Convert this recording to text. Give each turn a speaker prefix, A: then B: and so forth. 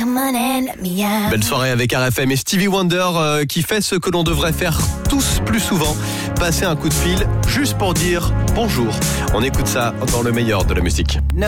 A: Belle soirée avec RFM et Stevie Wonder qui fait ce que l'on devrait faire tous plus souvent, passer un coup de fil juste pour dire bonjour. On écoute ça dans le meilleur de la musique.